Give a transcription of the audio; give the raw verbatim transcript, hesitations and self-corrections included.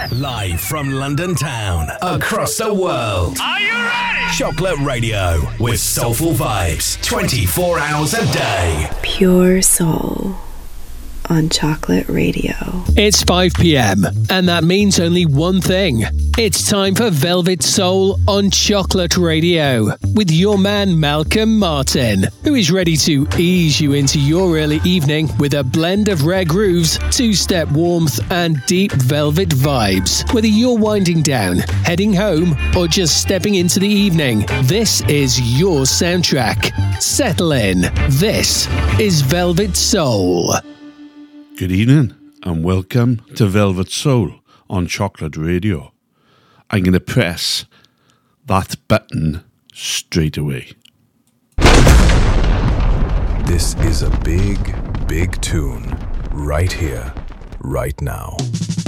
Live from London town, across the world. Are you ready? Chocolate Radio with soulful vibes, twenty-four hours a day. Pure soul on Chocolate Radio. It's five p.m. and that means only one thing. It's time for Velvet Soul on Chocolate Radio with your man Malcolm Martin, who is ready to ease you into your early evening with a blend of rare grooves, two-step warmth and deep velvet vibes. Whether you're winding down, heading home or just stepping into the evening, this is your soundtrack. Settle in. This is Velvet Soul. Good evening and welcome to Velvet Soul on Chocolate Radio. I'm going to press that button straight away. This is a big, big tune right here, right now.